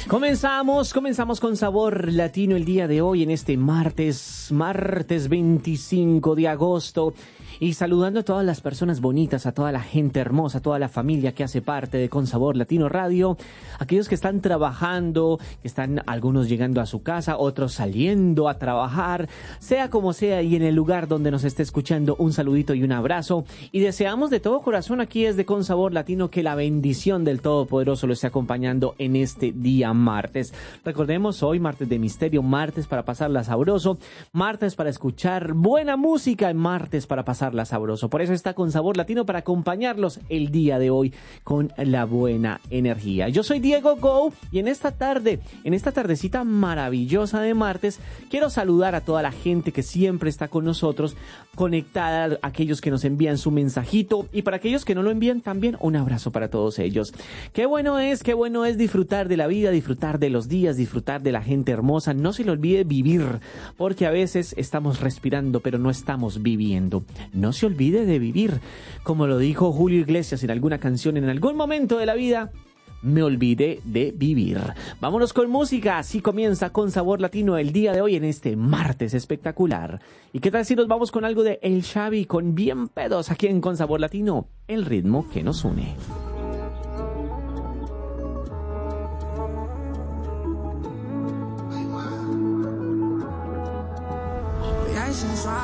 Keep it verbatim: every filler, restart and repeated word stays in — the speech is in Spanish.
Comenzamos, comenzamos con Sabor Latino el día de hoy en este martes, martes veinticinco de agosto. Y saludando a todas las personas bonitas, a toda la gente hermosa, a toda la familia que hace parte de Con Sabor Latino Radio, aquellos que están trabajando, que están algunos llegando a su casa, otros saliendo a trabajar, sea como sea y en el lugar donde nos esté escuchando, un saludito y un abrazo. Y deseamos de todo corazón aquí desde Con Sabor Latino que la bendición del Todopoderoso lo esté acompañando en este día martes. Recordemos, hoy martes de misterio, martes para pasarla sabroso, martes para escuchar buena música, martes para pasar la sabroso. Por eso está Con Sabor Latino, para acompañarlos el día de hoy con la buena energía. Yo soy Diego Go y en esta tarde, en esta tardecita maravillosa de martes, quiero saludar a toda la gente que siempre está con nosotros, conectada, a aquellos que nos envían su mensajito y para aquellos que no lo envían también, un abrazo para todos ellos. Qué bueno es, qué bueno es disfrutar de la vida, disfrutar de los días, disfrutar de la gente hermosa. No se le olvide vivir, porque a veces estamos respirando, pero no estamos viviendo. No se olvide de vivir, como lo dijo Julio Iglesias en alguna canción en algún momento de la vida. Me olvidé de vivir. Vámonos con música. Así comienza Con Sabor Latino el día de hoy en este martes espectacular. ¿Y qué tal si nos vamos con algo de El Xavi, con Bien Pedos, aquí en Con Sabor Latino, el ritmo que nos une?